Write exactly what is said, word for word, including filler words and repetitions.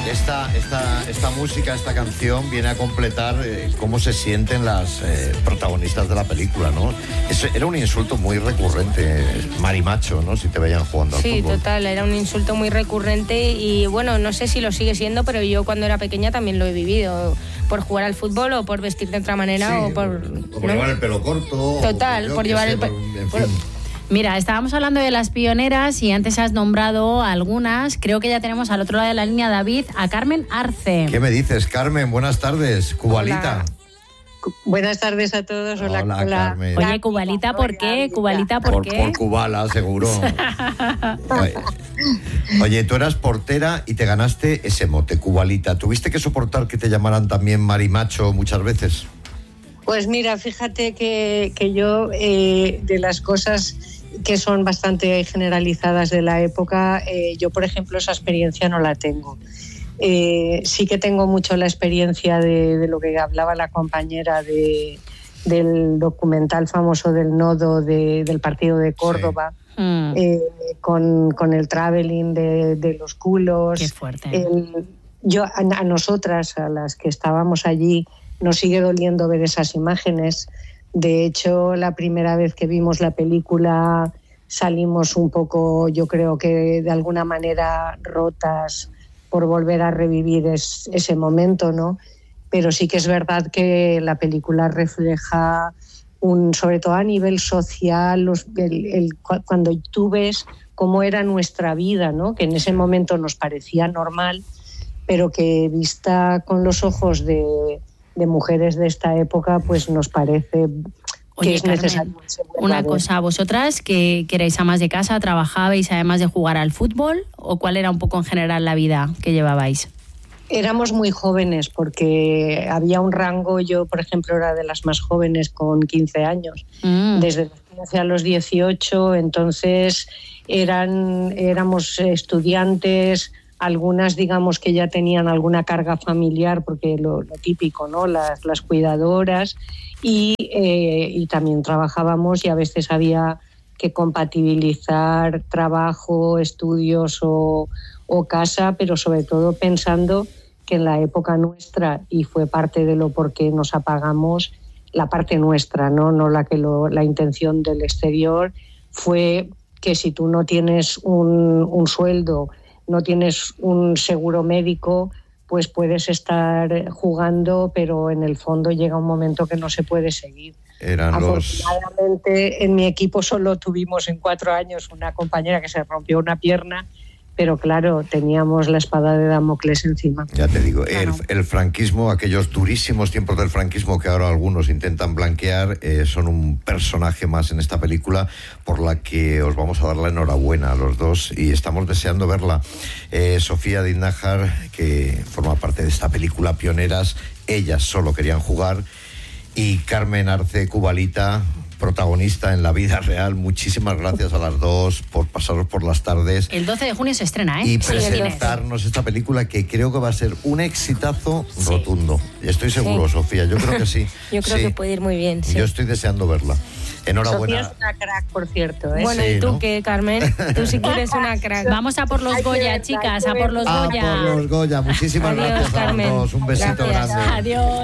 esta, esta, esta música, esta canción viene a completar eh, cómo se sienten las eh, protagonistas de la película, ¿no? Eso era un insulto muy recurrente, marimacho, ¿no? Si te veían jugando al Sí, fútbol. total, era un insulto muy recurrente y bueno, no sé si lo sigue siendo, pero yo cuando era pequeña también lo he vivido, por jugar al fútbol o por vestir de otra manera Sí, o por... o por ¿no? llevar el pelo corto. Total, o por yo llevar qué el sé, pe- por- en por- fin. Mira, estábamos hablando de las pioneras y antes has nombrado algunas. Creo que ya tenemos al otro lado de la línea, David, a Carmen Arce. ¿Qué me dices, Carmen? Buenas tardes, Cubalita. Hola. Buenas tardes a todos. Hola, Hola, hola. Carmen. Oye, Cubalita, ¿por qué? Cubalita, ¿por, Por, qué? por Cubala, seguro. Oye, Oye, tú eras portera y te ganaste ese mote, Cubalita. ¿Tuviste que soportar que te llamaran también marimacho muchas veces? Pues mira, fíjate que, que yo, eh, de las cosas que son bastante generalizadas de la época, eh, yo, por ejemplo, esa experiencia no la tengo. Eh, sí que tengo mucho la experiencia de, de lo que hablaba la compañera de, del documental famoso del nodo de, del partido de Córdoba, Sí. Mm. eh, con, con el traveling de, de los culos. Qué fuerte. El, yo, a, a nosotras, a las que estábamos allí, nos sigue doliendo ver esas imágenes. De hecho, la primera vez que vimos la película salimos un poco, yo creo que de alguna manera rotas por volver a revivir es, ese momento, ¿no? Pero sí que es verdad que la película refleja, un, sobre todo a nivel social, los, el, el, cuando tú ves cómo era nuestra vida, ¿no? Que en ese momento nos parecía normal, pero que vista con los ojos de, de mujeres de esta época, pues nos parece... Oye, que es Carmen, necesario. una cosa, ¿vosotras que, que erais amas de casa, trabajabais además de jugar al fútbol? ¿O cuál era un poco en general la vida que llevabais? Éramos muy jóvenes porque había un rango, yo por ejemplo era de las más jóvenes con quince años, mm. desde los quince a los dieciocho, entonces eran, éramos estudiantes, algunas digamos que ya tenían alguna carga familiar, porque lo, lo típico, ¿no? Las, las cuidadoras, y, eh, y también trabajábamos y a veces había que compatibilizar trabajo, estudios o, o casa, pero sobre todo pensando que en la época nuestra, y fue parte de lo por qué nos apagamos, la parte nuestra, no, no la, que lo, la intención del exterior, fue que si tú no tienes un, un sueldo, no tienes un seguro médico, pues puedes estar jugando, pero en el fondo llega un momento que no se puede seguir. Eran Afortunadamente los... en mi equipo solo tuvimos en cuatro años una compañera que se rompió una pierna, pero claro, teníamos la espada de Damocles encima. Ya te digo, claro. el, el franquismo, aquellos durísimos tiempos del franquismo que ahora algunos intentan blanquear, eh, son un personaje más en esta película, por la que os vamos a dar la enhorabuena a los dos y estamos deseando verla. Eh, Sofía Dinnájar, que forma parte de esta película Pioneras, ellas solo querían jugar, y Carmen Arce, Cubalita, protagonista en la vida real. Muchísimas gracias a las dos por pasaros por las tardes. El doce de junio se estrena, ¿eh? Y Sí, presentarnos esta película que creo que va a ser un exitazo sí. rotundo. Estoy seguro, sí. Sofía, yo creo que sí. Yo creo sí. que puede ir muy bien, sí. Yo estoy deseando verla. Enhorabuena. Sofía es una crack, por cierto, ¿eh? Bueno, sí, ¿y tú ¿no? qué, Carmen? Tú sí que eres una crack. Vamos a por los Goya, chicas, a por los A Goya. por los Goya. Muchísimas Adiós, gracias a Carmen. los dos. Un besito Gracias. grande. Adiós.